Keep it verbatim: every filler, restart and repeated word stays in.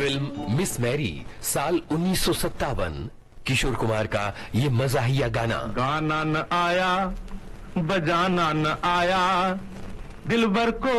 Film miss Mary साल उन्नीस सौ सत्तावन, किशोर कुमार का ये मजाहिया गाना। गाना न आया, बजाना न आया, दिलबर को